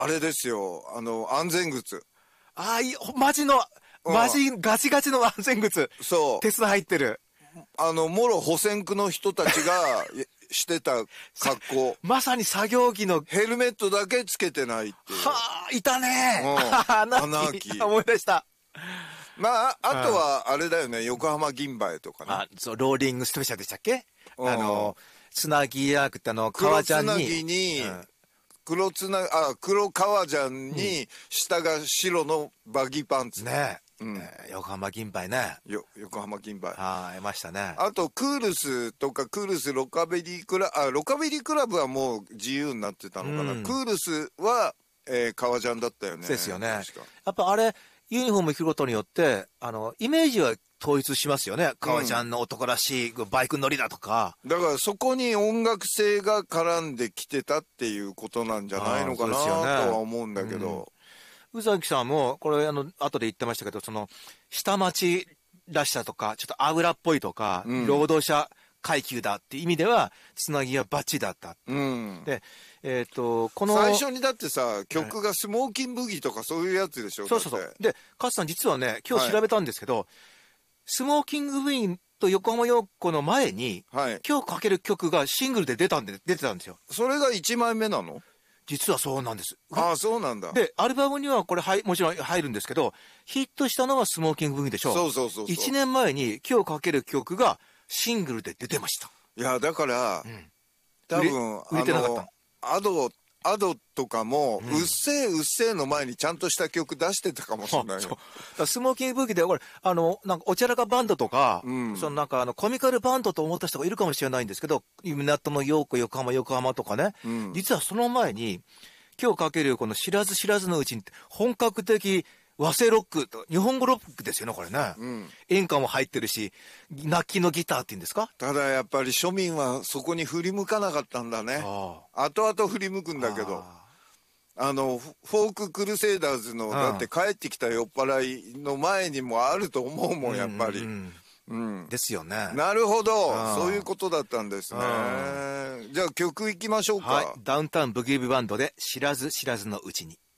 あれですよ、安全靴。 ああ、マジガチガチの安全靴。 そう。 鉄の入ってる。 もろ保線区の人たちがしてた格好。 まさに作業着の。 ヘルメットだけつけてないっていう。 はあ、いたね。 アナーキー。 思い出した。 まあ、あとは、あれだよね、横浜銀蝿とかね。 そう、ローリングスペシャルでしたっけ？つなぎじゃなくて革ジャンに。 黒つなぎに、黒革ジャンに、下が白のバギーパンツ。 ね横浜銀蝿ね。 横浜銀蝿。 いましたね。 あと、クールスとか、クールスロカビリークラブ、ロカビリークラブはもう自由になってたのかな。クールスは、革ジャンだったよね。 ですよね。やっぱあれ、ユニフォーム着ることによって、イメージは統一しますよね。革ジャンの男らしいバイク乗りだとか。 だからそこに音楽性が絡んできてたっていうことなんじゃないのかなとは思うんだけど。 宇崎さんも、これ後で言ってましたけど、下町らしさとか、ちょっと油っぽいとか、労働者階級だっていう意味では、つなぎはバッチリだった。で、 最初にだってさ、曲がスモーキンブギとかそういうやつでしょ。 そう。で、勝さん実はね、今日調べたんですけど、スモーキングブギと横浜陽子の前に、今日かける曲がシングルで出てたんですよ。 それが1枚目なの？ 実はそうなんです。 ああ、そうなんだ。 で、アルバムにはこれもちろん入るんですけど、ヒットしたのはスモーキングブギでしょ。 そう。 1年前に今日かける曲がシングルで出てました。 いや、だから、多分、 売れてなかった。 アドとかも、うっせぇの前にちゃんとした曲出してたかもしれないよ。 スモーキングブギで、これ、なんかおちゃらかバンドとか、なんかコミカルバンドと思った人がいるかもしれないんですけど、港の陽子、横浜とかね、実はその前に、今日かけるこの知らず知らずのうちに、本格的和製ロックと、日本語ロックですよね、これね。演歌も入ってるし、楽器のギターっていうんですか？ ただやっぱり庶民はそこに振り向かなかったんだね。後々振り向くんだけど。フォーククルセイダーズの、だって帰ってきた酔っ払いの前にもあると思うもん、やっぱり。 ですよね。 なるほど。そういうことだったんですね。じゃあ曲いきましょうか。 はい。ダウンタウンブギウギバンドで知らず知らずのうちに。